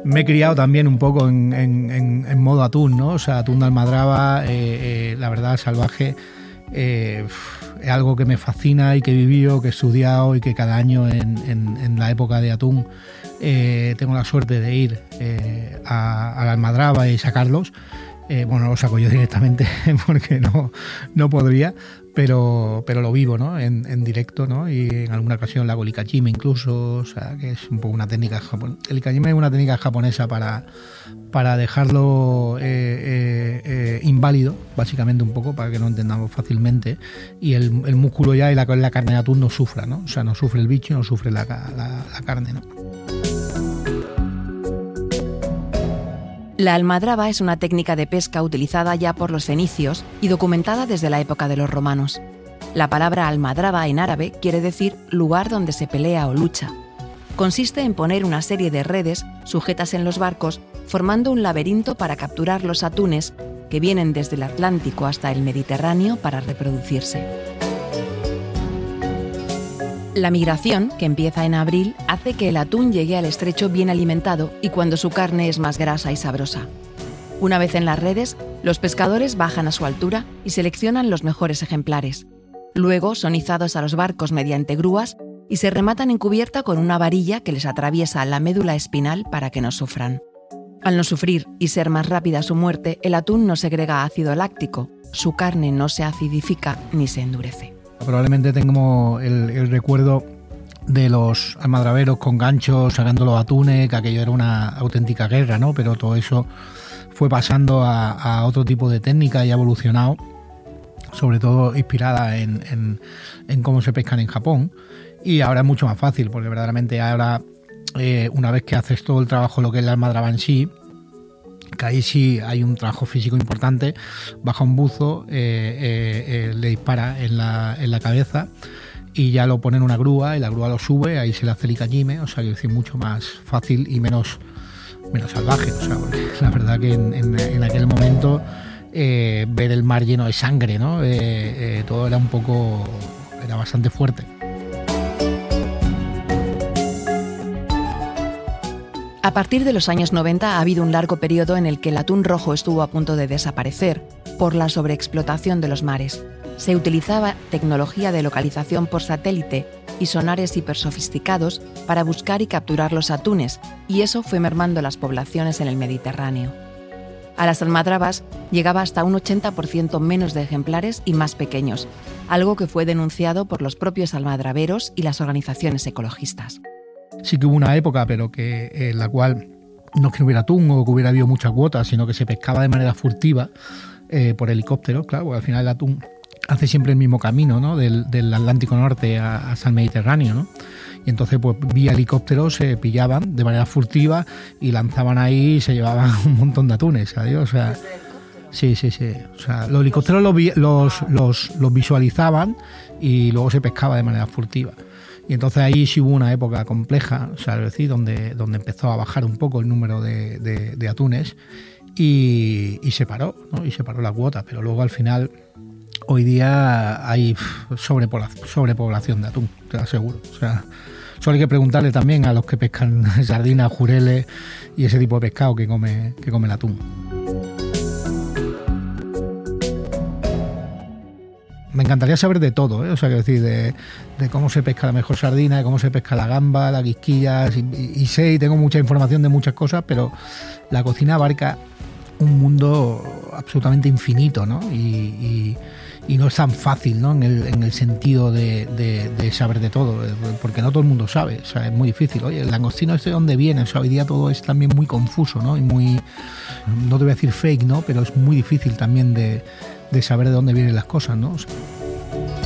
Me he criado también un poco en modo atún, ¿no? O sea, atún de almadraba, la verdad, salvaje. Es algo que me fascina y que he vivido, que he estudiado y que cada año en la época de atún tengo la suerte de ir a la almadraba y sacarlos. Bueno, no lo saco yo directamente porque no podría, pero lo vivo, ¿no? En directo, ¿no? Y en alguna ocasión la hago el ikajime incluso, o sea, que es un poco una técnica japonesa. El ikajime es una técnica japonesa para dejarlo inválido, básicamente un poco, para que no entendamos fácilmente, y el músculo ya y la carne de atún no sufra, ¿no? O sea, no sufre el bicho y no sufre la carne, ¿no? La almadraba es una técnica de pesca utilizada ya por los fenicios y documentada desde la época de los romanos. La palabra almadraba en árabe quiere decir lugar donde se pelea o lucha. Consiste en poner una serie de redes sujetas en los barcos, formando un laberinto para capturar los atunes que vienen desde el Atlántico hasta el Mediterráneo para reproducirse. La migración, que empieza en abril, hace que el atún llegue al estrecho bien alimentado y cuando su carne es más grasa y sabrosa. Una vez en las redes, los pescadores bajan a su altura y seleccionan los mejores ejemplares. Luego son izados a los barcos mediante grúas y se rematan en cubierta con una varilla que les atraviesa la médula espinal para que no sufran. Al no sufrir y ser más rápida su muerte, el atún no segrega ácido láctico, su carne no se acidifica ni se endurece. Probablemente tengo el recuerdo de los almadraberos con ganchos sacando los atunes, que aquello era una auténtica guerra, ¿no? Pero todo eso fue pasando a otro tipo de técnica y ha evolucionado, sobre todo inspirada en cómo se pescan en Japón, y ahora es mucho más fácil, porque verdaderamente ahora, una vez que haces todo el trabajo, lo que es la almadraba en sí, que ahí sí hay un trabajo físico importante, baja un buzo, le dispara en la cabeza y ya lo pone en una grúa y la grúa lo sube, ahí se le hace el ikajime, o sea, quiero decir, mucho más fácil y menos salvaje, o sea, porque la verdad que en aquel momento ver el mar lleno de sangre, ¿no? Todo era bastante fuerte. A partir de los años 90 ha habido un largo periodo en el que el atún rojo estuvo a punto de desaparecer por la sobreexplotación de los mares. Se utilizaba tecnología de localización por satélite y sonares hipersofisticados para buscar y capturar los atunes, y eso fue mermando las poblaciones en el Mediterráneo. A las almadrabas llegaba hasta un 80% menos de ejemplares y más pequeños, algo que fue denunciado por los propios almadraberos y las organizaciones ecologistas. Sí que hubo una época, pero que en la cual no es que no hubiera atún o que hubiera habido muchas cuotas, sino que se pescaba de manera furtiva por helicóptero, claro, porque al final el atún hace siempre el mismo camino, ¿no? Del Atlántico Norte hasta el Mediterráneo, ¿no? Y entonces, pues vía helicóptero se pillaban de manera furtiva y lanzaban ahí y se llevaban un montón de atunes, ¿sabes? O sea, sí. O sea, los helicópteros los visualizaban y luego se pescaba de manera furtiva. Y entonces ahí sí hubo una época compleja, o sea, es decir, donde empezó a bajar un poco el número de atunes y se paró, ¿no? Y se paró la cuota, pero luego al final, hoy día hay sobrepoblación de atún, te lo aseguro. O sea, solo hay que preguntarle también a los que pescan sardinas, jureles y ese tipo de pescado que come el atún. Me encantaría saber de todo, ¿eh? O sea, quiero decir, de cómo se pesca la mejor sardina, de cómo se pesca la gamba, la quisquilla, y sé y tengo mucha información de muchas cosas, pero la cocina abarca un mundo absolutamente infinito, ¿no? Y no es tan fácil, ¿no? En el sentido de saber de todo, porque no todo el mundo sabe, o sea, es muy difícil. Oye, el langostino ¿de dónde viene? O sea, hoy día todo es también muy confuso, ¿no? Y muy, no te voy a decir fake, ¿no? Pero es muy difícil también de saber de dónde vienen las cosas, ¿no? O sea,